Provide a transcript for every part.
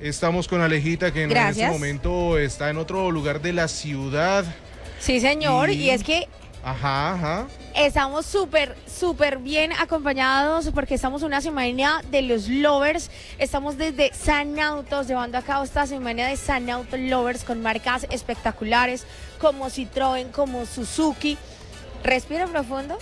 Estamos con Alejita, que en este Gracias. momento está en otro lugar de la ciudad. Sí, señor, y es que Ajá. estamos súper bien acompañados porque estamos en una semana de los lovers. Estamos desde San Autos llevando a cabo esta semana de San Auto Lovers con marcas espectaculares como Citroën, como Suzuki. Respira profundo.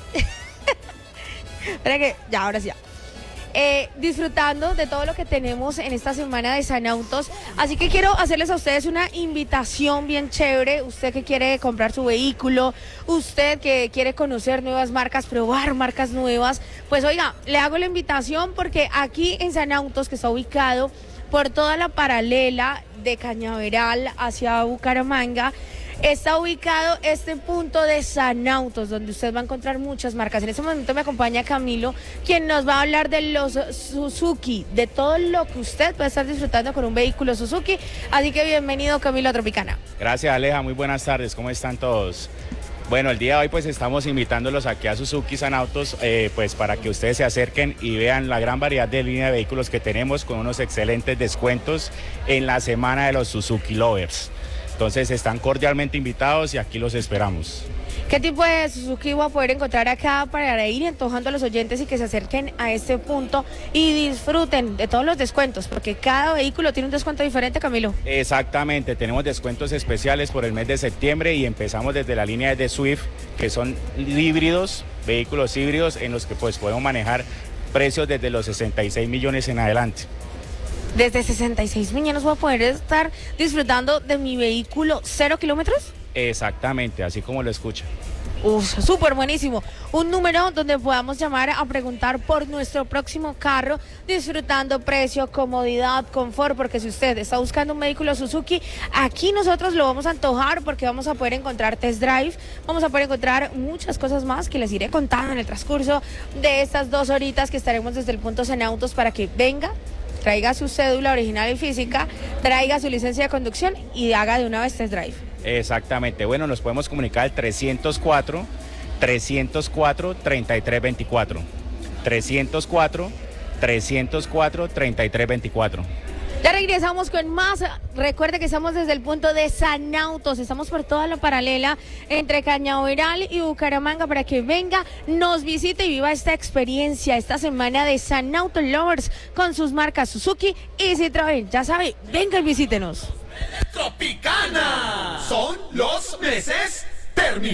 Espera que ya, ahora sí ya. Disfrutando de todo lo que tenemos en esta semana de San Autos. Así que quiero hacerles a ustedes una invitación bien chévere. Usted que quiere comprar su vehículo, usted que quiere conocer nuevas marcas, probar marcas nuevas, pues oiga, le hago la invitación porque aquí en San Autos, que está ubicado por toda la paralela de Cañaveral hacia Bucaramanga, está ubicado este punto de San Autos, donde usted va a encontrar muchas marcas. En este momento me acompaña Camilo, quien nos va a hablar de los Suzuki, de todo lo que usted puede estar disfrutando con un vehículo Suzuki. Así que bienvenido, Camilo, a Tropicana. Gracias, Aleja, muy buenas tardes, ¿cómo están todos? Bueno, el día de hoy pues estamos invitándolos aquí a Suzuki San Autos pues para que ustedes se acerquen y vean la gran variedad de línea de vehículos que tenemos con unos excelentes descuentos en la semana de los Suzuki Lovers. Entonces están cordialmente invitados y aquí los esperamos. ¿Qué tipo de Suzuki voy a poder encontrar acá para ir antojando a los oyentes y que se acerquen a este punto y disfruten de todos los descuentos? Porque cada vehículo tiene un descuento diferente, Camilo. Exactamente, tenemos descuentos especiales por el mes de septiembre y empezamos desde la línea de Swift, que son híbridos, vehículos híbridos en los que pues podemos manejar precios desde los 66 millones en adelante. Desde 66 millones voy a poder estar disfrutando de mi vehículo 0 kilómetros. Exactamente, así como lo escucha. Súper buenísimo. Un número donde podamos llamar a preguntar por nuestro próximo carro, disfrutando precio, comodidad, confort, porque si usted está buscando un vehículo Suzuki, aquí nosotros lo vamos a antojar porque vamos a poder encontrar test drive, vamos a poder encontrar muchas cosas más que les iré contando en el transcurso de estas 2 horitas que estaremos desde el punto San Autos para que venga, traiga su cédula original y física, traiga su licencia de conducción y haga de una vez test drive. Exactamente, bueno, nos podemos comunicar al 304-3324. 304-3324. Ya regresamos con más. Recuerde que estamos desde el punto de San Autos. Estamos por toda la paralela entre Cañaveral y Bucaramanga para que venga, nos visite y viva esta experiencia, esta semana de San Auto Lovers con sus marcas Suzuki y Citroën. Ya sabe, venga y visítenos. Tropicana. Son los meses terminados.